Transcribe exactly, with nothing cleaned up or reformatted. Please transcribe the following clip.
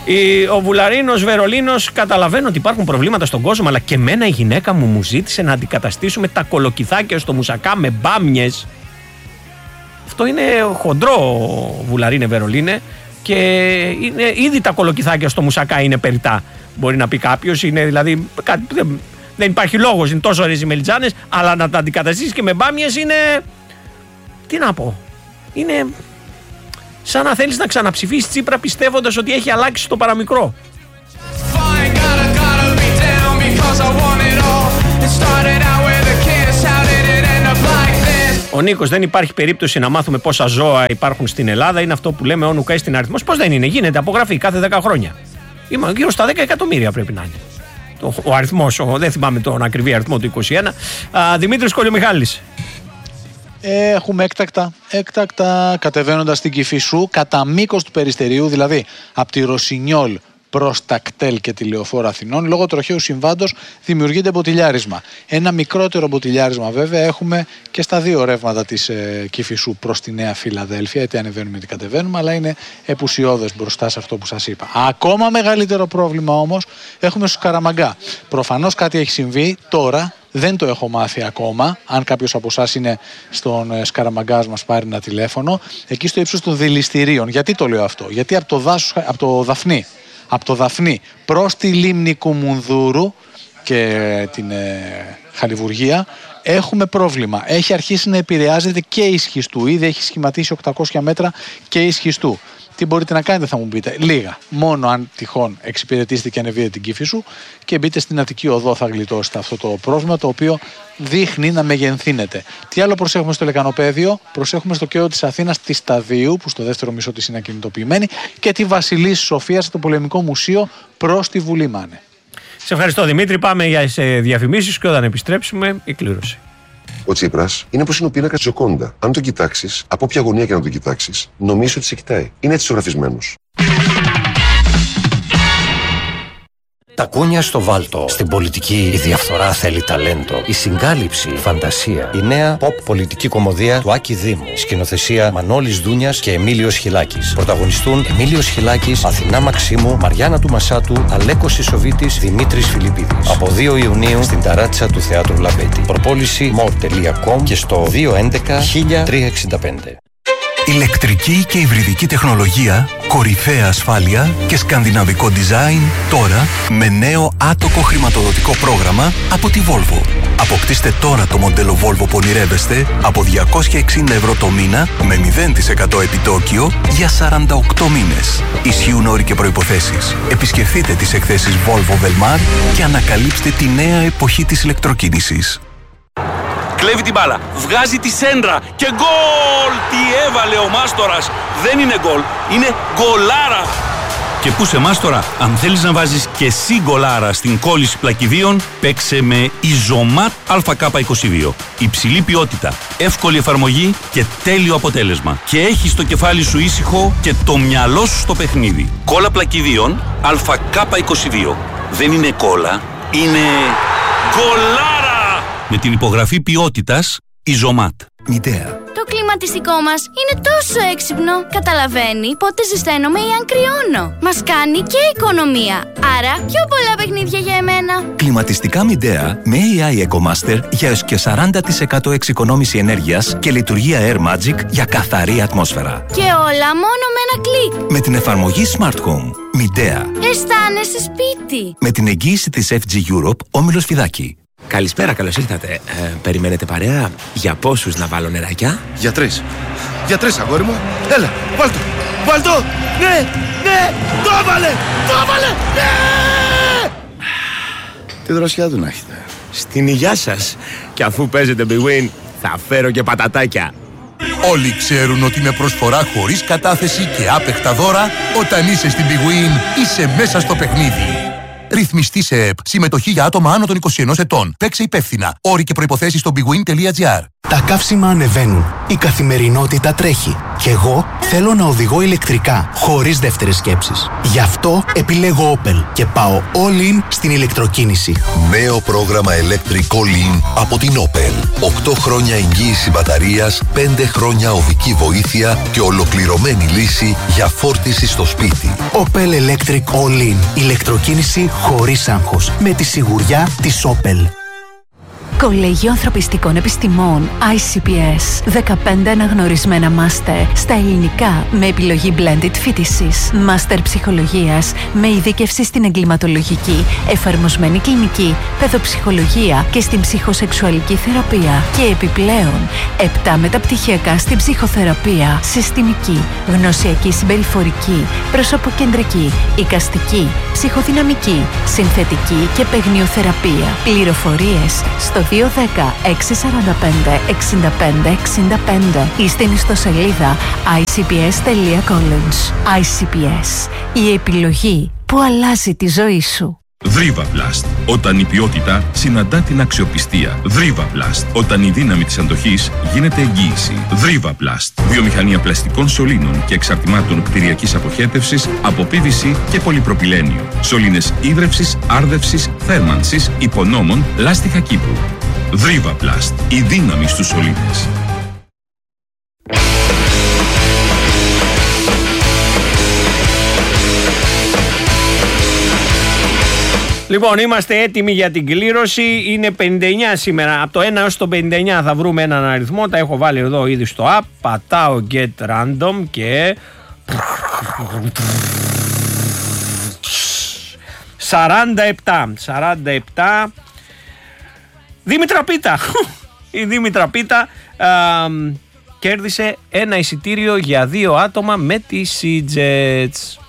Ο Βουλαρίνος Βερολίνος, καταλαβαίνω ότι υπάρχουν προβλήματα στον κόσμο, αλλά και εμένα η γυναίκα μου μου ζήτησε να αντικαταστήσουμε τα κολοκυθάκια στο μουσακά με μπάμιες. Αυτό είναι χοντρό, Βουλαρίνε Βερολίνε, και είναι, ήδη τα κολοκυθάκια στο μουσακά είναι περιτά. Μπορεί να πει κάποιος, είναι δηλαδή. Δεν, δεν υπάρχει λόγος, είναι τόσο ωραίες οι μελιτζάνες, αλλά να τα αντικαταστήσεις και με μπάμιες είναι. Τι να πω. Είναι. Σαν να θέλεις να ξαναψηφίσεις Τσίπρα πιστεύοντας ότι έχει αλλάξει το παραμικρό. Ο Νίκος, δεν υπάρχει περίπτωση να μάθουμε πόσα ζώα υπάρχουν στην Ελλάδα. Είναι αυτό που λέμε όνου καί στην αριθμός. Πώς δεν είναι, γίνεται απογραφή κάθε δέκα χρόνια. Είμαι γύρω στα δέκα εκατομμύρια πρέπει να είναι. Ο αριθμός, ο, δεν θυμάμαι τον ακριβή αριθμό του είκοσι ένα. Α, Δημήτρης Κολιομιχάλης. Έχουμε έκτακτα, έκτακτα κατεβαίνοντας στην Κηφισού κατά μήκος του Περιστερίου, δηλαδή από τη Ρωσινιόλ προς τα κτέλ και τη Λεωφόρο Αθηνών. Λόγω τροχαίου συμβάντος δημιουργείται μποτιλιάρισμα. Ένα μικρότερο μποτιλιάρισμα βέβαια έχουμε και στα δύο ρεύματα της ε, Κηφισού προς τη Νέα Φιλαδέλφια, είτε ανεβαίνουμε είτε κατεβαίνουμε, αλλά είναι επουσιώδες μπροστά σε αυτό που σας είπα. Ακόμα μεγαλύτερο πρόβλημα όμως έχουμε στους Καραμαγκά. Προφανώς κάτι έχει συμβεί τώρα. Δεν το έχω μάθει ακόμα. Αν κάποιος από εσάς είναι στον ε, Σκαραμαγκάς, μας πάρει ένα τηλέφωνο. Εκεί στο ύψος των δηληστηρίων. Γιατί το λέω αυτό? Γιατί από το, δάσος, από το Δαφνί, από το Δαφνί προς τη λίμνη Κουμουνδούρου και την ε, Χαλιβουργία έχουμε πρόβλημα. Έχει αρχίσει να επηρεάζεται και η Σχιστού. Ήδη έχει σχηματίσει οκτακόσια μέτρα και η Σχιστού. Τι μπορείτε να κάνετε, θα μου πείτε? Λίγα. Μόνο αν τυχόν εξυπηρετήσετε και ανεβείτε την Κήφισου και μπείτε στην Αττική Οδό, θα γλιτώσετε αυτό το πρόβλημα, το οποίο δείχνει να μεγενθύνεται. Τι άλλο προσέχουμε στο Λεκανοπέδιο? Προσέχουμε στο κέντρο της Αθήνας τη Σταδίου, που στο δεύτερο μισό της είναι ακινητοποιημένη, και τη Βασιλής Σοφίας στο Πολεμικό Μουσείο προς τη Βουλή Μάνε. Σε ευχαριστώ Δημήτρη. Πάμε για διαφημίσεις και όταν επιστρέψουμε η κλήρωση. Ο Τσίπρας είναι όπως είναι ο πίνακας Τζοκόντα. Αν τον κοιτάξεις, από όποια γωνία και να τον κοιτάξεις, νομίζεις ότι σε κοιτάει. Είναι έτσι ζωγραφισμένος. Τα κούνια στο βάλτο. Στην πολιτική η διαφθορά θέλει ταλέντο. Η συγκάλυψη, η φαντασία. Η νέα pop πολιτική κομμωδία του Άκη Δήμου. Σκηνοθεσία Μανώλης Δούνιας και Εμίλιος Χιλάκης. Πρωταγωνιστούν Εμίλιος Χιλάκης, Αθηνά Μαξίμου, Μαριάννα του Μασάτου, Αλέκος Ισοβίτης, Δημήτρης Φιλιππίδης. Από δύο Ιουνίου στην ταράτσα του Θεάτρου Λαμπέτη. Προπόληση μορ τελεία κομ και στο δύο έντεκα χίλια τριακόσια εξήντα πέντε. Ηλεκτρική και υβριδική τεχνολογία, κορυφαία ασφάλεια και σκανδιναβικό design τώρα με νέο άτοκο χρηματοδοτικό πρόγραμμα από τη Volvo. Αποκτήστε τώρα το μοντέλο Volvo που ονειρεύεστε από διακόσια εξήντα ευρώ το μήνα με μηδέν τοις εκατό επιτόκιο για σαράντα οκτώ μήνες. Ισχύουν όροι και προϋποθέσεις. Επισκεφτείτε τις εκθέσεις Volvo Velmar και ανακαλύψτε τη νέα εποχή της ηλεκτροκίνησης. Κλέβει την μπάλα, βγάζει τη σέντρα και γκολ! Τι έβαλε ο Μάστορας! Δεν είναι γκολ, είναι γκολάρα! Και πού σε Μάστορα, αν θέλεις να βάζεις και εσύ γκολάρα στην κόλληση πλακιδίων, παίξε με Ιζωμάτ Α Κ είκοσι δύο. Υψηλή ποιότητα, εύκολη εφαρμογή και τέλειο αποτέλεσμα. Και έχεις το κεφάλι σου ήσυχο και το μυαλό σου στο παιχνίδι. Κόλλα πλακιδίων Α Κ είκοσι δύο. Δεν είναι κόλλα, είναι γκολάρα! Με την υπογραφή ποιότητας Ιζωμάτ. Μητέα. Το κλιματιστικό μας είναι τόσο έξυπνο. Καταλαβαίνει πότε ζεσταίνομαι ή αν κρυώνω. Μας κάνει και οικονομία. Άρα πιο πολλά παιχνίδια για εμένα. Κλιματιστικά Μητέα με έι άι EcoMaster για έως και σαράντα τοις εκατό εξοικονόμηση ενέργειας και λειτουργία Air Magic για καθαρή ατμόσφαιρα. Και όλα μόνο με ένα κλικ. Με την εφαρμογή Smart Home. Μητέα. Αισθάνεσαι σπίτι. Με την εγγύηση της εφ τζι Europe, Όμιλος Φιδάκη. Καλησπέρα, καλώς ήρθατε. Ε, περιμένετε παρέα? Για πόσους να βάλω νεράκια? Για τρεις. Για τρεις, αγόρι μου. Έλα, βάλ' το. Βάλ' το. Ναι, ναι, το έβαλε. Το έβαλε. Ναι. Τι δροσιά του να έχετε. Στην υγειά σας. Και αφού παίζετε Big Win, θα φέρω και πατατάκια. Όλοι ξέρουν ότι με προσφορά χωρίς κατάθεση και άπεχτα δώρα, όταν είσαι στην Big Win, είσαι μέσα στο παιχνίδι. Ρυθμιστή σε ΕΠ. Συμμετοχή για άτομα άνω των είκοσι ενός ετών. Παίξε υπεύθυνα. Όροι και προϋποθέσεις στο bigwin τελεία gr. Τα καύσιμα ανεβαίνουν, η καθημερινότητα τρέχει και εγώ θέλω να οδηγώ ηλεκτρικά, χωρίς δεύτερες σκέψεις. Γι' αυτό επιλέγω Opel και πάω all in στην ηλεκτροκίνηση. Νέο πρόγραμμα Electric All In από την Opel. οκτώ χρόνια εγγύηση μπαταρίας, πέντε χρόνια οδική βοήθεια και ολοκληρωμένη λύση για φόρτιση στο σπίτι. Opel Electric All In. Ηλεκτροκίνηση χωρίς άγχος. Με τη σιγουριά της Opel. Κολέγιο Ανθρωπιστικών Επιστημών άι σι πι ες. δεκαπέντε αναγνωρισμένα μάστερ στα ελληνικά με επιλογή blended φοιτησης. Μάστερ ψυχολογίας με ειδίκευση στην εγκληματολογική, εφαρμοσμένη κλινική, παιδοψυχολογία και στην ψυχοσεξουαλική θεραπεία. Και επιπλέον, επτά μεταπτυχιακά στην ψυχοθεραπεία, συστημική, γνωσιακή συμπεριφορική, προσωποκεντρική, εικαστική, ψυχοδυναμική, συνθετική και παιγνιοθεραπεία. Πληροφορίες στο δύο ένα μηδέν έξι τέσσερα πέντε εξήντα πέντε εξήντα πέντε ή στην ιστοσελίδα άι σι πι ες τελεία college. άι σι πι ες. Η επιλογή που αλλάζει τη ζωή σου. Δρίβα Blast. Όταν η ποιότητα συναντά την αξιοπιστία. Δρίβα Blast. Όταν η δύναμη της αντοχής γίνεται εγγύηση. Δρίβα Blast. Βιομηχανία πλαστικών σωλήνων και εξαρτημάτων κτηριακής αποχέτευσης από πι βι σι και πολυπροπυλένιο. Σωλήνες ίδρευσης, άρδευσης, θέρμανσης, υπονόμων, λάστιχα κήπου. Δρίβα Blast. Η δύναμη στους σωλήνες. Λοιπόν, είμαστε έτοιμοι για την κλήρωση. Είναι πενήντα εννιά σήμερα. Από το ένα έως το πενήντα εννιά θα βρούμε έναν αριθμό. Τα έχω βάλει εδώ ήδη στο app. Πατάω get random και σαράντα επτά. σαράντα επτά. Δήμητρα Πίτα. Η Δήμητρα Πίτα α, κέρδισε ένα εισιτήριο για δύο άτομα με τη Sea Jets.